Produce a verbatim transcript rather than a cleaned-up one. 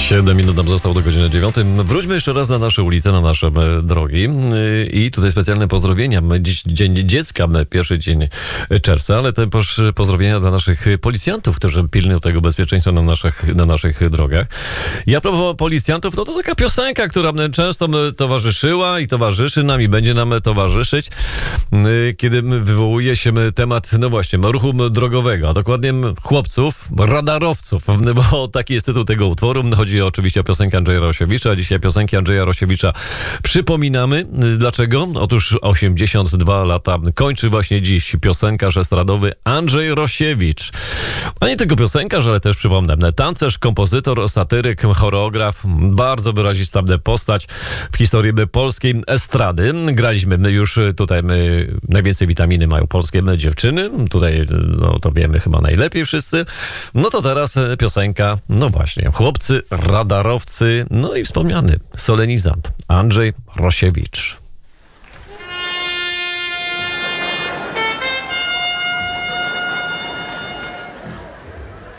siedem minut nam zostało do godziny dziewiątej. Wróćmy jeszcze raz na nasze ulice, na nasze drogi. I tutaj specjalne pozdrowienia. Dziś Dzień Dziecka, pierwszy dzień czerwca, ale też pozdrowienia dla naszych policjantów, którzy pilnują tego bezpieczeństwa na naszych, na naszych drogach. I a propos policjantów, no to taka piosenka, która często towarzyszyła i towarzyszy nam i będzie nam towarzyszyć, kiedy wywołuje się temat, no właśnie, ruchu drogowego, a dokładnie chłopców, radarowców, bo taki jest tytuł tego utworu. Chodzi oczywiście o piosenkę Andrzeja Rosiewicza. Dzisiaj piosenki Andrzeja Rosiewicza przypominamy. Dlaczego? Otóż osiemdziesiąt dwa lata kończy właśnie dziś piosenkarz estradowy Andrzej Rosiewicz. A nie tylko piosenkarz, ale też przypomnę, tancerz, kompozytor, satyryk, choreograf, bardzo wyrazista postać w historii polskiej estrady. Graliśmy już tutaj, my, najwięcej witaminy mają polskie dziewczyny. Tutaj, no to wiemy chyba najlepiej wszyscy. No to teraz piosenka, no właśnie, chłopcy, radarowcy, no i wspomniany solenizant Andrzej Rosiewicz.